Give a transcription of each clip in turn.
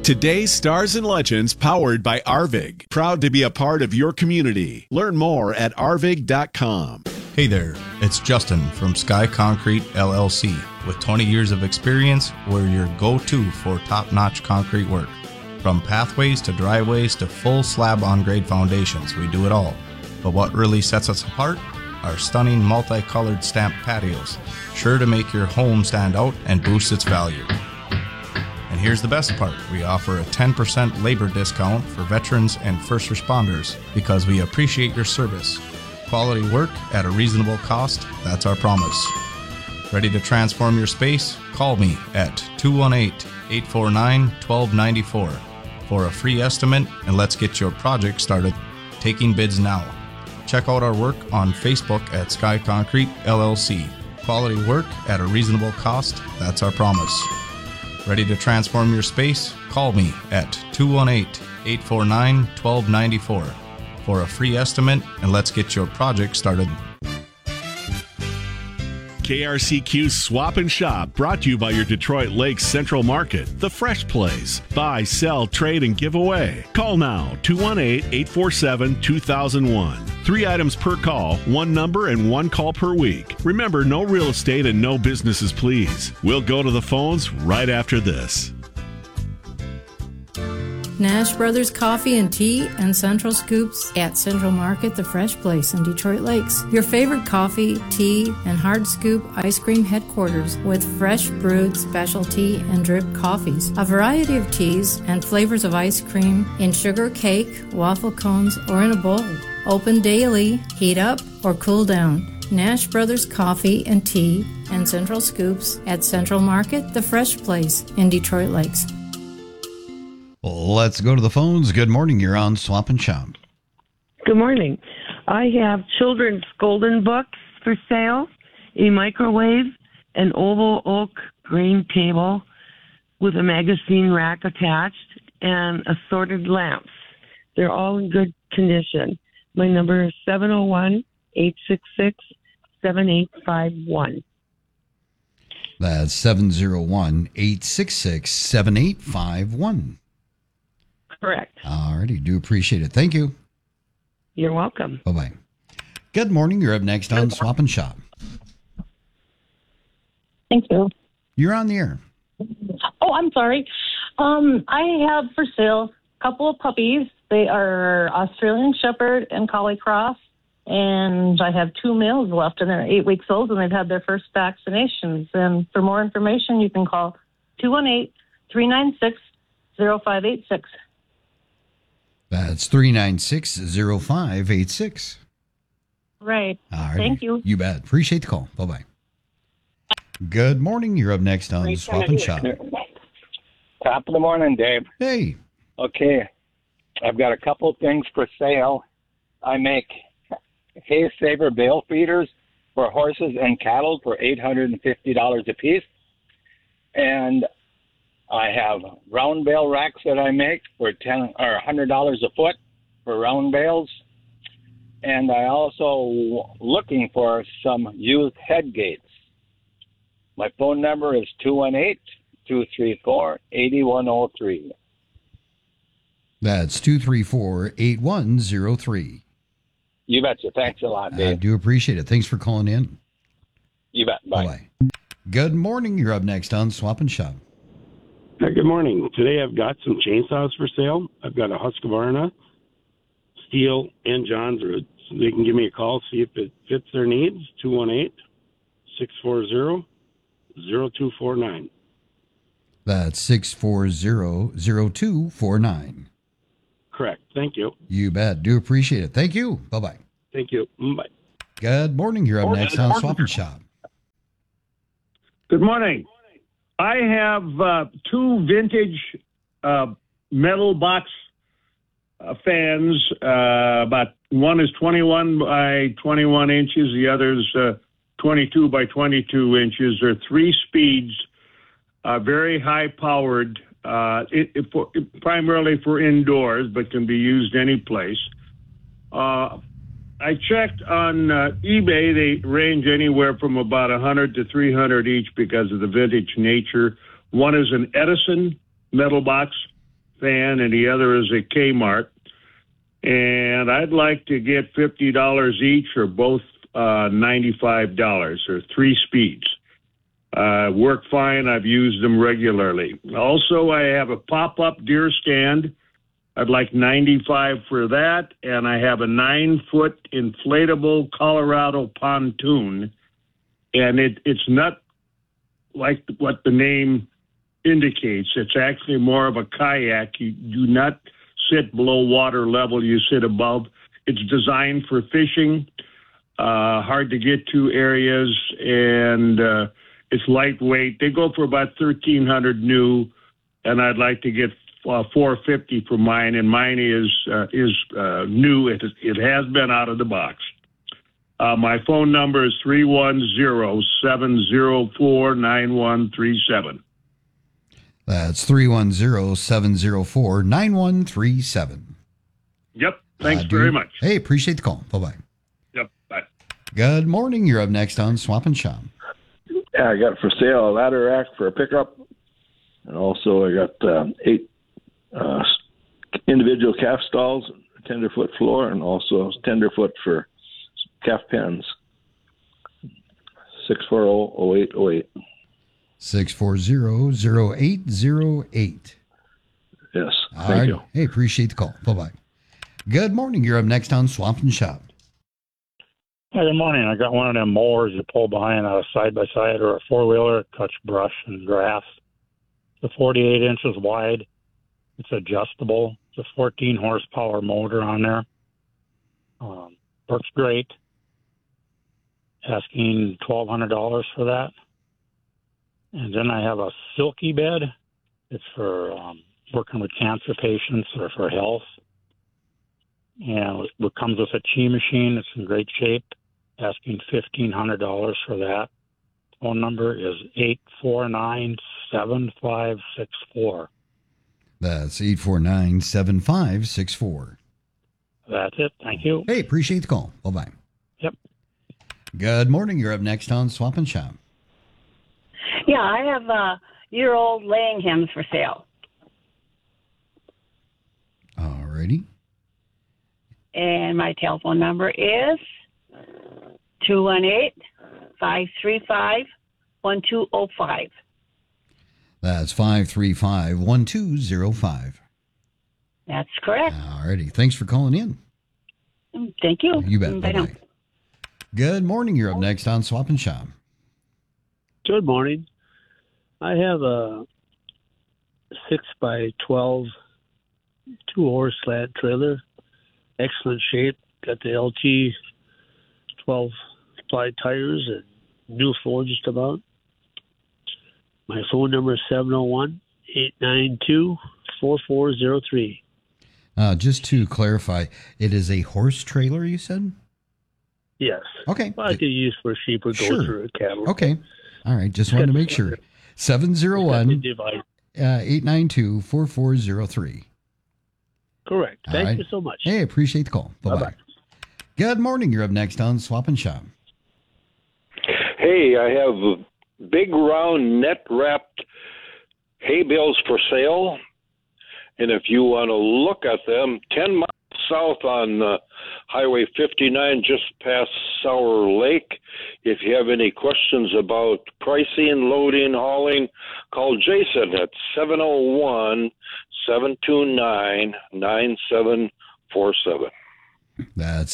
Today's Stars and Legends powered by Arvig. Proud to be a part of your community. Learn more at arvig.com. Hey there, it's Justin from Sky Concrete LLC. With 20 years of experience, we're your go-to for top-notch concrete work. From pathways to driveways to full slab on grade foundations, we do it all. But what really sets us apart? Our stunning multicolored stamped patios, sure to make your home stand out and boost its value. And here's the best part, we offer a 10% labor discount for veterans and first responders because we appreciate your service. Quality work at a reasonable cost, that's our promise. Ready to transform your space? Call me at 218-849-1294 for a free estimate, and let's get your project started. Taking bids now. Check out our work on Facebook at Sky Concrete LLC. Quality work at a reasonable cost, that's our promise. Ready to transform your space? Call me at 218-849-1294 for a free estimate, and let's get your project started. KRCQ Swap and Shop, brought to you by your Detroit Lakes Central Market, the Fresh Place. Buy, sell, trade, and give away. Call now, 218-847-2001. 3 items per call, 1 number, and 1 call per week. Remember, no real estate and no businesses, please. We'll go to the phones right after this. Nash Brothers Coffee and Tea and Central Scoops at Central Market, the Fresh Place in Detroit Lakes. Your favorite coffee, tea, and hard scoop ice cream headquarters with fresh brewed specialty and drip coffees. A variety of teas and flavors of ice cream in sugar cake, waffle cones, or in a bowl. Open daily, heat up or cool down. Nash Brothers Coffee and Tea and Central Scoops at Central Market, the Fresh Place in Detroit Lakes. Let's go to the phones. Good morning. You're on Swap and Shop. Good morning. I have children's golden books for sale, a microwave, an oval oak green table with a magazine rack attached, and assorted lamps. They're all in good condition. My number is 701-866-7851. That's 701-866-7851. Correct. All righty. Do appreciate it. Thank you. You're welcome. Bye-bye. Good morning. You're up next on Swap and Shop. Thank you. You're on the air. Oh, I'm sorry. I have for sale a couple of puppies. They are Australian Shepherd and Collie Cross, and I have 2 males left, and they're 8 weeks old, and they've had their first vaccinations. And for more information, you can call 218-396-0586. That's 396-0586. Right. All right. Thank you. You bet. Appreciate the call. Bye-bye. Good morning. You're up next on Swap and Shop. Top of the morning, Dave. Hey. Okay. I've got a couple things for sale. I make hay saver bale feeders for horses and cattle for $850 a piece. And I have round bale racks that I make for $100 a foot for round bales. And I also looking for some used head gates. My phone number is 218-234-8103. That's 234-8103. You betcha. Thanks a lot, Dave. I do appreciate it. Thanks for calling in. You bet. Bye. Bye-bye. Good morning. You're up next on Swap and Shop. Good morning. Today I've got some chainsaws for sale. I've got a Husqvarna, Steel, and John's Root. So they can give me a call, see if it fits their needs. 218-640-0249. That's 640-0249. Correct. Thank you. You bet. Do appreciate it. Thank you. Bye-bye. Thank you. Bye. Good morning. You're up next on Swap and Shop. Good morning. I have 2 vintage metal box fans. About one is 21 by 21 inches. The other is 22 by 22 inches. They're 3 speeds, very high powered, primarily for indoors, but can be used any place. I checked on eBay. They range anywhere from about 100 to 300 each because of the vintage nature. One is an Edison metal box, fan, and the other is a Kmart. And I'd like to get $50 each, or both $95, or 3 speeds. Work fine. I've used them regularly. Also, I have a pop-up deer stand. I'd like $95 for that. And I have a 9-foot inflatable Colorado pontoon. And it's not like what the name indicates. It's actually more of a kayak. You do not sit below water level. You sit above. It's designed for fishing, hard to get to areas, and it's lightweight. They go for about $1,300 new, and I'd like to get $450 for mine, and mine is new. It has been out of the box. My phone number is 310-704-9137. That's 310-704-9137. Yep. Thanks very much. Hey, appreciate the call. Bye-bye. Yep. Bye. Good morning. You're up next on Swap and Shop. Yeah, I got for sale a ladder rack for a pickup. And also I got 8 individual calf stalls, a tenderfoot floor, and also a tenderfoot for calf pens. 640-0808. 640-0808. Yes. Thank you. Hey, appreciate the call. Bye-bye. Good morning. You're up next on Swap and Shop. Hey, good morning. I got one of them mowers you pull behind a side-by-side or a four-wheeler. It cuts brush and grass. It's 48 inches wide. It's adjustable. It's a 14-horsepower motor on there. Works great. Asking $1,200 for that. And then I have a Silky bed. It's for working with cancer patients or for health. And it comes with a chi machine. It's in great shape. Asking $1,500 for that. Phone number is 849-7564. That's 849-7564. That's it. Thank you. Hey, appreciate the call. Bye-bye. Yep. Good morning. You're up next on Swap and Shop. Yeah, I have a year-old laying hens for sale. Alrighty. And my telephone number is 218-535-1205. That's 535-1205. That's correct. Alrighty. Thanks for calling in. Thank you. You bet. Bye-bye. Good morning. You're up next on Swap and Shop. Good morning. I have a 6x12 2-horse slat trailer. Excellent shape. Got the LT 12-ply tires and new floor just about. My phone number is 701-892-4403. Just to clarify, it is a horse trailer, you said? Yes. Okay. Well, I could use for sheep or goats or cattle. Okay. All right. Just wanted to make sure. 701-892-4403. Correct. Thank you so much. Hey, appreciate the call. Bye-bye. Good morning. You're up next on Swap and Shop. Hey, I have big round net wrapped hay bales for sale. And if you want to look at them, 10 miles south on Highway 59, just past Sour Lake. If you have any questions about pricing, loading, hauling, call Jason at 701-729-9747. That's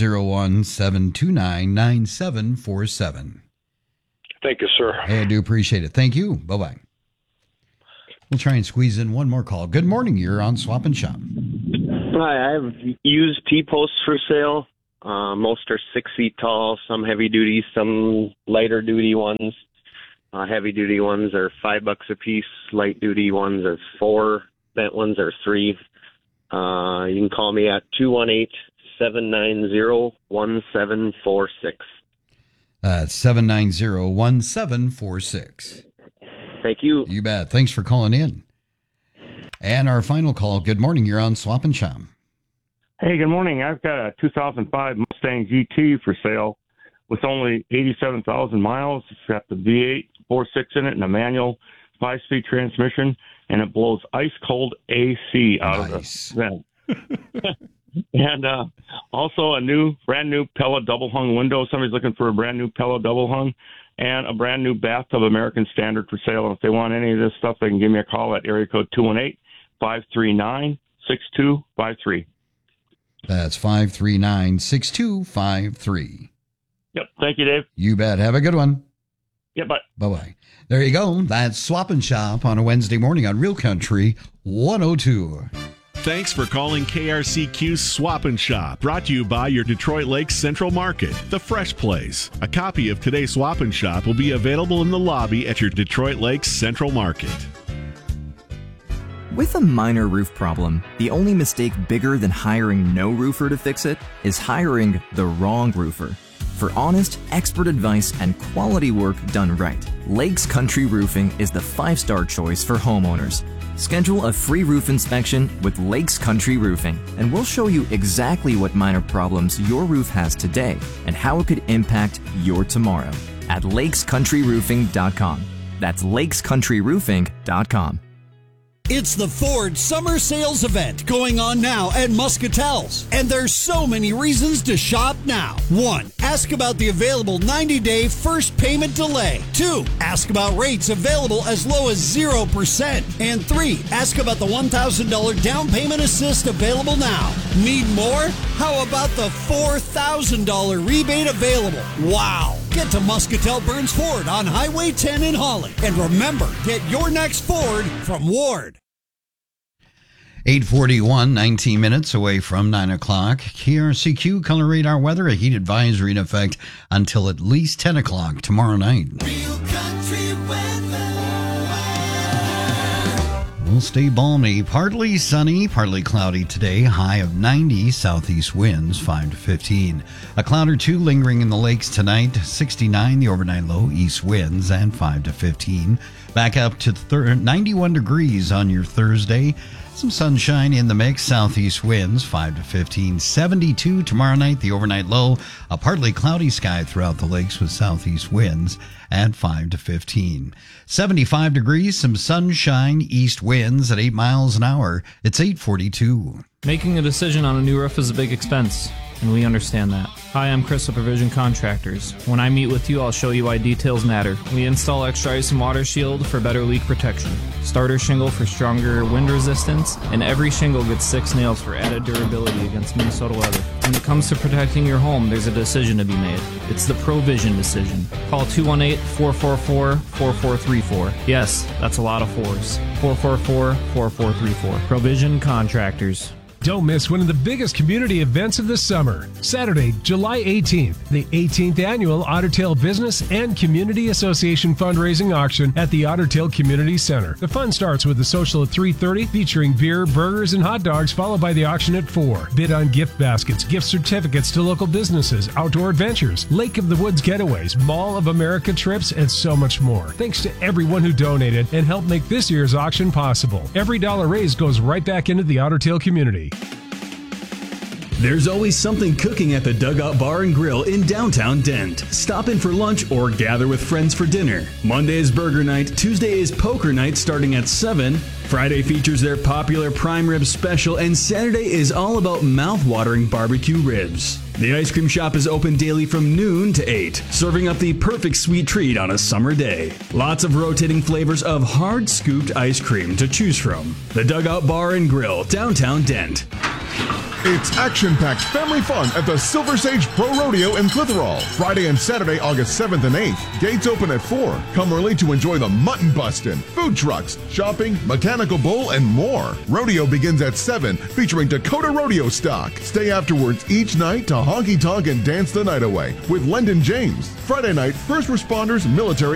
701-729-9747. Thank you, sir. Hey, I do appreciate it. Thank you. Bye-bye. We'll try and squeeze in one more call. Good morning. You're on Swap and Shop. Hi, I have used T-posts for sale. Most are 6 feet tall, some heavy duty, some lighter duty ones. Heavy duty ones are $5 a piece. Light duty ones are $4. Bent ones are $3. You can call me at 218-790-1746. That's 790-1746. Thank you. You bet. Thanks for calling in. And our final call. Good morning. You're on Swap and Shop. Hey, good morning. I've got a 2005 Mustang GT for sale with only 87,000 miles. It's got the V8 4.6 in it and a manual 5-speed transmission, and it blows ice cold AC out of the vent. And also a brand new Pella double hung window. Somebody's looking for a brand new Pella double hung, and a brand new bathtub American Standard for sale. And if they want any of this stuff, they can give me a call at area code 218-539-6253. That's 539-6253. Yep. Thank you, Dave. You bet. Have a good one. Yeah, bye. Bye-bye. There you go. That's Swap and Shop on a Wednesday morning on Real Country 102. Thanks for calling KRCQ's Swap and Shop, brought to you by your Detroit Lakes Central Market, the Fresh Place. A copy of today's Swap and Shop will be available in the lobby at your Detroit Lakes Central Market. With a minor roof problem, the only mistake bigger than hiring no roofer to fix it is hiring the wrong roofer. For honest, expert advice and quality work done right, Lakes Country Roofing is the 5-star choice for homeowners. Schedule a free roof inspection with Lakes Country Roofing, and we'll show you exactly what minor problems your roof has today and how it could impact your tomorrow at lakescountryroofing.com. That's lakescountryroofing.com. It's the Ford Summer Sales Event going on now at Muscatel's, and there's so many reasons to shop now. 1. Ask about the available 90-day first payment delay. 2. Ask about rates available as low as 0%. And 3. Ask about the $1,000 down payment assist available now. Need more? How about the $4,000 rebate available? Wow! Get to Muscatel Burns Ford on Highway 10 in Holly. And remember, get your next Ford from Ward. 8:41, 19 minutes away from 9 o'clock. KRCQ Color Radar weather, a heat advisory in effect until at least 10 o'clock tomorrow night. Real country weather. We'll stay balmy. Partly sunny, partly cloudy today. High of 90, southeast winds 5 to 15. A cloud or two lingering in the lakes tonight. 69, the overnight low, east winds and 5 to 15. Back up to 91 degrees on your Thursday. Some sunshine in the mix, southeast winds 5 to 15, 72 tomorrow night, the overnight low, a partly cloudy sky throughout the lakes with southeast winds at 5 to 15. 75 degrees, some sunshine, east winds at 8 miles an hour. It's 8:42. Making a decision on a new roof is a big expense, and we understand that. Hi, I'm Chris of Provision Contractors. When I meet with you, I'll show you why details matter. We install extra ice and water shield for better leak protection, starter shingle for stronger wind resistance, and every shingle gets 6 nails for added durability against Minnesota weather. When it comes to protecting your home, there's a decision to be made. It's the Provision decision. Call 218-444-4434. Yes, that's a lot of 4s. 444-4434. Provision Contractors. Don't miss one of the biggest community events of the summer. Saturday, July 18th, the 18th Annual Otter Tail Business and Community Association Fundraising Auction at the Otter Tail Community Center. The fun starts with the social at 3:30, featuring beer, burgers, and hot dogs, followed by the auction at 4. Bid on gift baskets, gift certificates to local businesses, outdoor adventures, Lake of the Woods getaways, Mall of America trips, and so much more. Thanks to everyone who donated and helped make this year's auction possible. Every dollar raised goes right back into the Otter Tail community. There's always something cooking at the Dugout Bar and Grill in downtown Dent. Stop in for lunch or gather with friends for dinner. Monday is burger night, Tuesday is poker night starting at 7. Friday features their popular prime rib special, and Saturday is all about mouth-watering barbecue ribs. The ice cream shop is open daily from noon to 8, serving up the perfect sweet treat on a summer day. Lots of rotating flavors of hard-scooped ice cream to choose from. The Dugout Bar and Grill, downtown Dent. It's action-packed family fun at the Silver Sage Pro Rodeo in Clitheroe. Friday and Saturday, August 7th and 8th. Gates open at 4. Come early to enjoy the mutton bustin', food trucks, shopping, mechanical bull, and more. Rodeo begins at 7, featuring Dakota Rodeo stock. Stay afterwards each night to honky-tonk and dance the night away with Lyndon James. Friday night, first responders, military,